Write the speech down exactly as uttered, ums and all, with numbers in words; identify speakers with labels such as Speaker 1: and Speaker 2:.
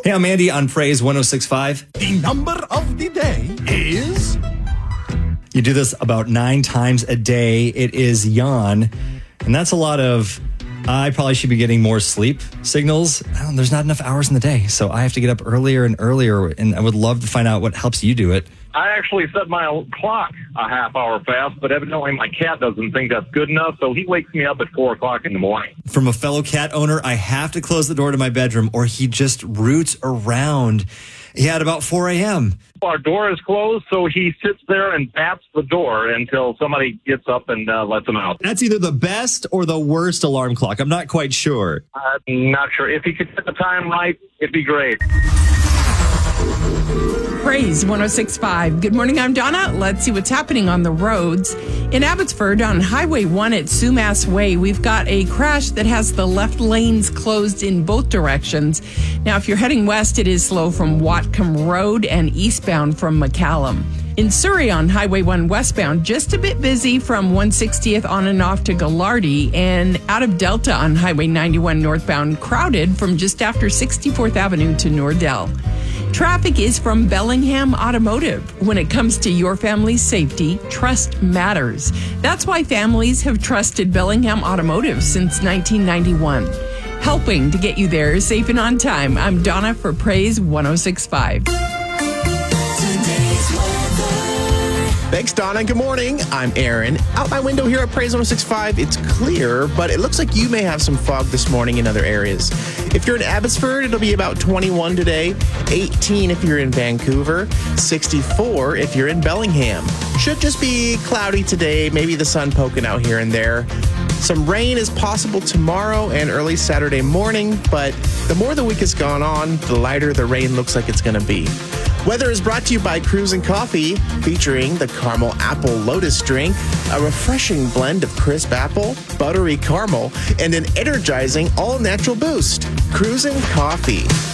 Speaker 1: Hey, I'm Andy on Praise one oh six point five.
Speaker 2: The number of the day is...
Speaker 1: You do this about nine times a day. It is yawn. And that's a lot of, I probably should be getting more sleep signals. Oh, there's not enough hours in the day, so I have to get up earlier and earlier. And I would love to find out what helps you do it.
Speaker 3: I actually set my clock a half hour fast, but evidently my cat doesn't think that's good enough, so he wakes me up at four o'clock in the morning.
Speaker 1: From a fellow cat owner, I have to close the door to my bedroom or he just roots around. Yeah, at about four a.m.
Speaker 3: Our door is closed, so he sits there and bats the door until somebody gets up and uh, lets him out.
Speaker 4: That's either the best or the worst alarm clock. I'm not quite sure.
Speaker 3: I'm not sure. If he could get the time right, it'd be great.
Speaker 5: Praise one oh six point five. Good morning, I'm Donna. Let's see what's happening on the roads. In Abbotsford, on Highway one at Sumas Way, we've got a crash that has the left lanes closed in both directions. Now, if you're heading west, it is slow from Watcombe Road and eastbound from McCallum. In Surrey on Highway one westbound, just a bit busy from one sixtieth on and off to Gallardi, and out of Delta on Highway ninety-one northbound, crowded from just after sixty-fourth Avenue to Nordell. Traffic is from Bellingham Automotive. When it comes to your family's safety, trust matters. That's why families have trusted Bellingham Automotive since nineteen ninety-one. Helping to get you there safe and on time. I'm Donna for Praise one oh six point five.
Speaker 4: Thanks, Donna. Good morning. I'm Aaron. Out my window here at Praise one oh six point five, it's clear, but it looks like you may have some fog this morning in other areas. If you're in Abbotsford, it'll be about twenty-one today, eighteen if you're in Vancouver, sixty-four if you're in Bellingham. Should just be cloudy today, maybe the sun poking out here and there. Some rain is possible tomorrow and early Saturday morning, but the more the week has gone on, the lighter the rain looks like it's going to be. Weather is brought to you by Cruisin' Coffee, featuring the Caramel Apple Lotus drink, a refreshing blend of crisp apple, buttery caramel, and an energizing all-natural boost. Cruisin' Coffee.